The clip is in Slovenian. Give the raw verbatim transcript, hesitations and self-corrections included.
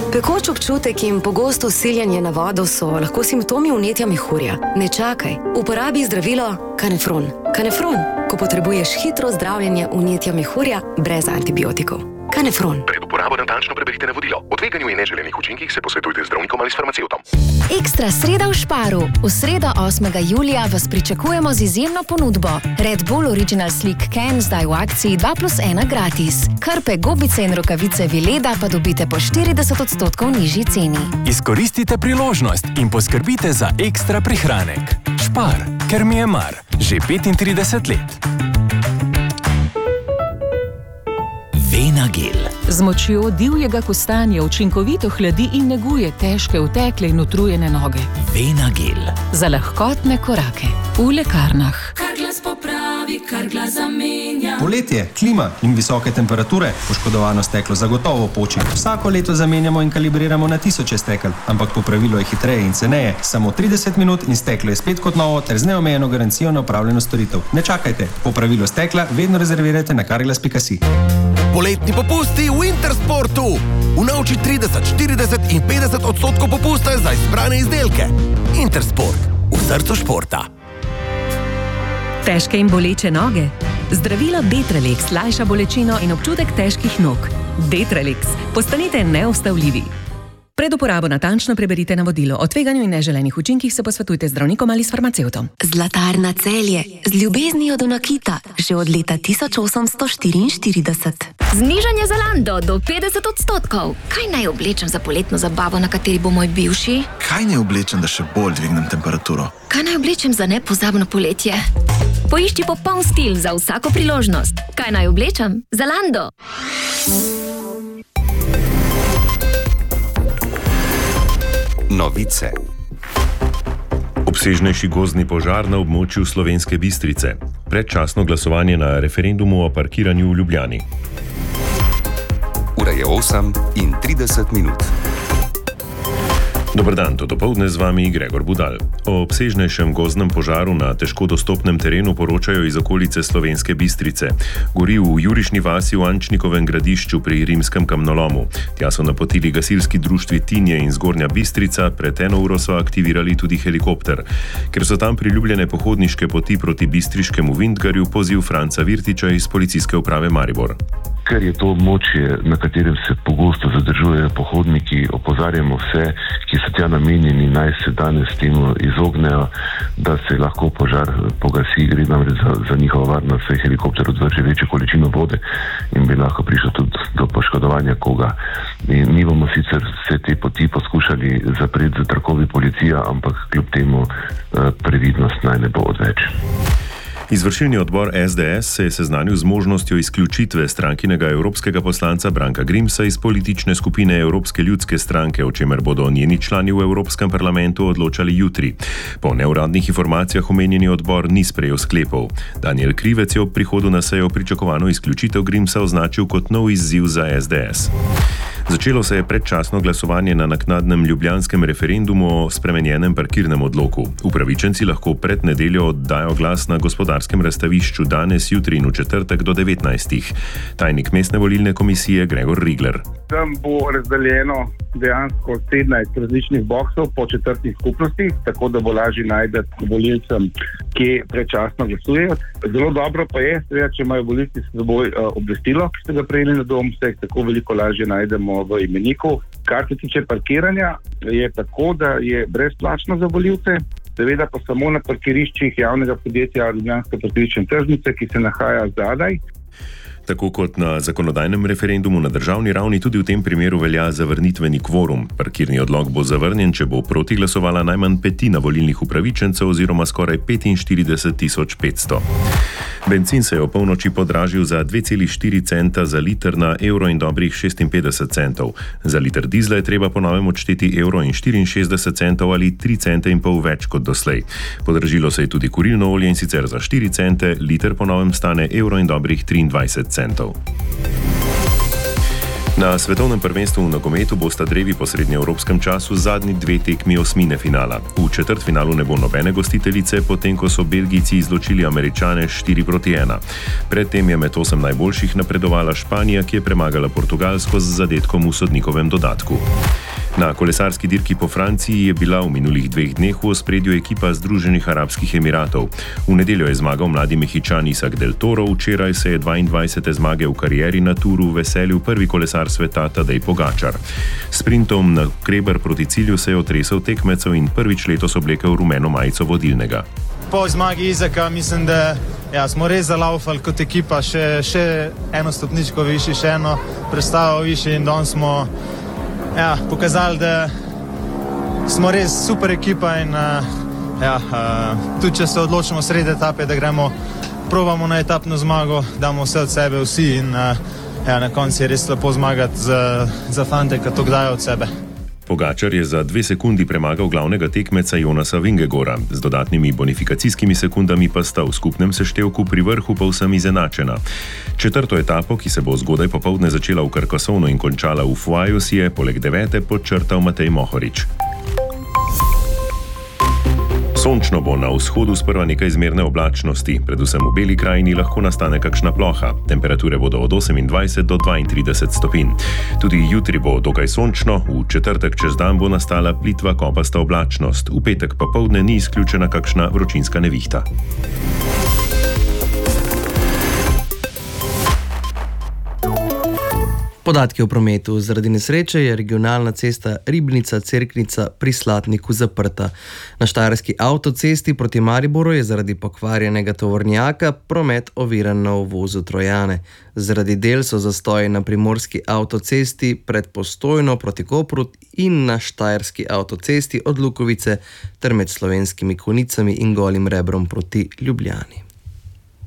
Pekoč občutek in pogosto siljenje na vodo so lahko simptomi vnetja mehurja. Ne čakaj, uporabi zdravilo Canefron. Canefron, ko potrebuješ hitro zdravljenje vnetja mehurja brez antibiotikov. Canefron. Pred uporabo natančno preberite navodilo. O tveganju in neželenih učinkih se posvetujte z zdravnikom ali s farmacevtom. Ekstra sreda v Sparu. V sredo osmega julija vas pričakujemo z izjemno ponudbo. Red Bull Original Slick Can zdaj v akciji dva plus ena gratis. Krpe, gobice in rokavice Vileda pa dobite po štirideset odstotkov nižji ceni. Izkoristite priložnost in poskrbite za ekstra prihranek. Spar, ker mi je mar. Že petintrideset let. Venagel. Z močjo divjega kostanja učinkovito hladi in neguje težke, utekle in utrujene noge. Venagel. Za lahkotne korake. V lekarnah. Kar glas popravi, kar glas zamenja. Poletje, klima in visoke temperature. Poškodovano steklo zagotovo poči. Vsako leto zamenjamo in kalibriramo na tisoče stekel, ampak popravilo je hitreje in ceneje. Samo trideset minut in steklo je spet kot novo ter z neomejeno garancijo na opravljeno storitev. Ne čakajte, popravilo stekla vedno rezervirajte na carglass pika si. Poletni popusti v Intersportu. Unovči trideset, štirideset in petdeset odstotkov popusta za izbrane izdelke. Intersport. V srcu športa. Težke in boleče noge? Zdravilo Detrelix lajša bolečino in občutek težkih nog. Detrelix. Postanite neustavljivi. Pred uporabo natančno preberite navodilo. O tveganju in neželenih učinkih se posvetujte z zdravnikom ali s farmacevtom. Zlatarna Celje. Z ljubeznijo do nakita. Že od leta tisoč osemsto štiriinštirideset. Znižanje Zalando do petdeset odstotkov. Kaj naj oblečem za poletno zabavo, na kateri bo moj bivši? Kaj naj oblečem, da še bolj dvignem temperaturo? Kaj naj oblečem za nepozabno poletje? Poišči popoln stil za vsako priložnost. Kaj naj oblečem? Zalando. Novice. Obsežnejši gozdni požar na območju Slovenske Bistrice. Predčasno glasovanje na referendumu o parkiranju v Ljubljani. Ura je osem in trideset minut. Dober dan, to dopoldne z vami Gregor Budal. O obsežnejšem gozdnem požaru na težko dostopnem terenu poročajo iz okolice Slovenske Bistrice. Gori v Jurišni vasi v Ančnikovem gradišču pri Rimskem kamnolomu. Tja so napotili gasilski društvi Tinje in Zgornja Bistrica, pred eno uro so aktivirali tudi helikopter. Ker so tam priljubljene pohodniške poti proti bistriškemu Vintgarju, poziv Franca Virtiča iz policijske uprave Maribor. Ker je to območje, na katerem se pogosto zadržujejo pohodniki, opozarjamo vse, ki so tja namenjeni, naj se danes temu izognejo, da se lahko požar pogasi, gre namreč za, za njihovo varnost, saj helikopter odvrže večjo količino vode in bi lahko prišlo tudi do poškodovanja koga. In mi bomo sicer vse te poti poskušali zapreti za trakovi policija, ampak kljub temu previdnost naj ne bo odveč. Izvršilni odbor es de es se je seznanil z možnostjo izključitve strankinega evropskega poslanca Branka Grimsa iz politične skupine Evropske ljudske stranke, o čemer bodo njeni člani v Evropskem parlamentu odločali jutri. Po neuradnih informacijah omenjeni odbor ni sprejel sklepov. Daniel Krivec je ob prihodu na sejo pričakovano izključitev Grimsa označil kot nov izziv za es de es. Začelo se je predčasno glasovanje na naknadnem ljubljanskem referendumu o spremenjenem parkirnem odloku. Upravičenci lahko pred nedeljo oddajo glas na gospodarskem razstavišču danes, jutri in v četrtek do devetnajstih. Tajnik mestne volilne komisije Gregor Rigler. Tam bo razdeljeno dejansko sedemnajst različnih boksov po četrtih skupnostih, tako da bo lažje najti volilcem, ki predčasno glasujejo. Zelo dobro pa je, seveda, če imajo volilci s seboj uh, obvestilo, ki ste ga prejeli na dom, se tako veliko lažje najdemo v imeniku. Kar se tiče parkiranja, je tako, da je brezplačno za volilce, seveda pa samo na parkiriščih javnega podjetja Ljubljanska parkiriščna tržnica, ki se nahaja zadaj. Tako kot na zakonodajnem referendumu na državni ravni, tudi v tem primeru velja zavrnitveni kvorum. Parkirni odlok bo zavrnjen, če bo proti glasovala najmanj petina volilnih upravičencev oziroma skoraj petinštirideset tisoč petsto. Bencin se je o polnoči podražil za dve celi štiri centa za liter na evro in dobrih šestinpetdeset centov. Za liter dizla je treba po novem odšteti evro in štiriinšestdeset centov ali tri cente in pol več kot doslej. Podražilo se je tudi kurilno olje in sicer za štiri cente, liter po novem stane evro in dobrih triindvajset centov. Na svetovnem prvenstvu v nogometu bosta drevi po srednjeevropskem času zadnji dve tekmi osmine finala. V četrtfinalu ne bo nobene gostiteljice, potem ko so Belgijci izločili Američane štiri proti ena. Predtem je med osem najboljših napredovala Španija, ki je premagala Portugalsko z zadetkom v sodnikovem dodatku. Na kolesarski dirki po Franciji je bila v minulih dveh dneh v ospredju ekipa Združenih arabskih emiratov. V nedeljo je zmagal mladi Mehičan Isak del Toro, včeraj se je dvaindvajsete zmage v karieri na Turu veselil prvi kolesar sveta Tadej Pogačar. Sprintom na Kreber proti cilju se je otresel tekmecev in prvič letos oblekel rumeno majico vodilnega. Po zmagi Izaka mislim, da ja, smo res zalaufali kot ekipa, še, še eno stopničko višji, še eno predstavo višji in danes smo ja, pokazali, da smo res super ekipa in uh, ja, uh, tudi če se odločimo sredi etape, da gremo, probamo na etapno zmago, damo vse od sebe vsi in uh, ja, na koncu je res lepo zmagati za, za fante, ki to dajo od sebe. Pogačar je za dve sekundi premagal glavnega tekmeca Jonasa Vingegora. Z dodatnimi bonifikacijskimi sekundami pa sta v skupnem seštevku pri vrhu povsem izenačena. Četrto etapo, ki se bo zgodaj popoldne začela v Carcassonnu in končala v Foaju, si je poleg devete podčrtal Matej Mohorič. Sončno bo na vzhodu sprva nekaj zmerne oblačnosti, predvsem v Beli krajini lahko nastane kakšna ploha. Temperature bodo od osemindvajset do dvaintrideset stopinj. Tudi jutri bo dokaj sončno, v četrtek čez dan bo nastala plitva kopasta oblačnost, v petek popoldne ni izključena kakšna vročinska nevihta. Podatki o prometu. Zaradi nesreče je regionalna cesta Ribnica-Cerknica pri Slatniku zaprta. Na štajerski avtocesti proti Mariboru je zaradi pokvarjenega tovornjaka promet oviran na uvozu Trojane. Zaradi del so zastoji na primorski avtocesti pred Postojno proti Kopru in na štajerski avtocesti od Lukovice ter med Slovenskimi Konicami in Golim Rebrom proti Ljubljani.